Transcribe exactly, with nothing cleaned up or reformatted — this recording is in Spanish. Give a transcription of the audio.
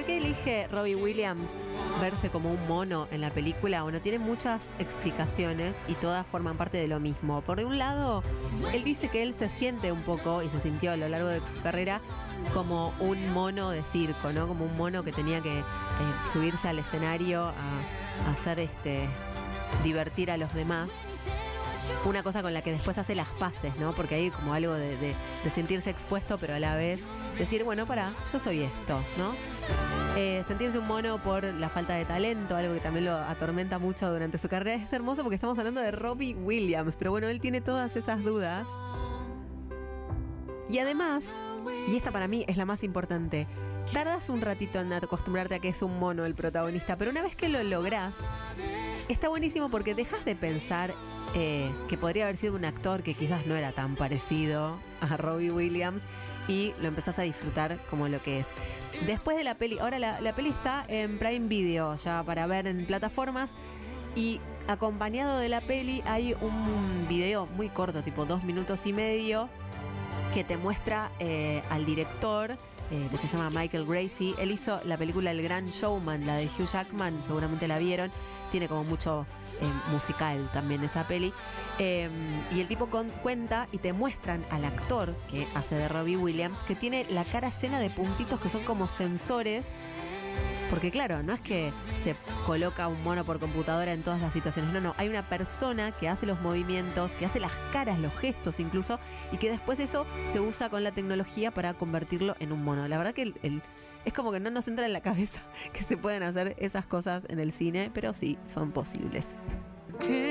qué elige Robbie Williams verse como un mono en la película? Bueno, tiene muchas explicaciones y todas forman parte de lo mismo. Por un lado, él dice que él se siente un poco, y se sintió a lo largo de su carrera, como un mono de circo, ¿no? Como un mono que tenía que eh, subirse al escenario a, a hacer este divertir a los demás. Una cosa con la que después hace las paces, ¿no? Porque hay como algo de, de, de sentirse expuesto, pero a la vez decir, bueno, pará, yo soy esto, ¿no? Eh, sentirse un mono por la falta de talento, algo que también lo atormenta mucho durante su carrera. Es hermoso porque estamos hablando de Robbie Williams, pero bueno, él tiene todas esas dudas. Y además, y esta para mí es la más importante, tardas un ratito en acostumbrarte a que es un mono el protagonista, pero una vez que lo lográs, está buenísimo porque dejas de pensar eh, que podría haber sido un actor que quizás no era tan parecido a Robbie Williams y lo empezás a disfrutar como lo que es. Después de la peli, ahora la, la peli está en Prime Video ya para ver en plataformas, y acompañado de la peli hay un video muy corto, tipo dos minutos y medio, que te muestra eh, al director, eh, que se llama Michael Gracie. Él hizo la película El Gran Showman, la de Hugh Jackman, seguramente la vieron. Tiene como mucho eh, musical también esa peli. Eh, y el tipo con, cuenta y te muestran al actor que hace de Robbie Williams, que tiene la cara llena de puntitos que son como sensores. Porque claro, no es que se coloca un mono por computadora en todas las situaciones. No, no, hay una persona que hace los movimientos, que hace las caras, los gestos incluso, y que después eso se usa con la tecnología para convertirlo en un mono. La verdad que el, el, es como que no nos entra en la cabeza que se pueden hacer esas cosas en el cine, pero sí, son posibles.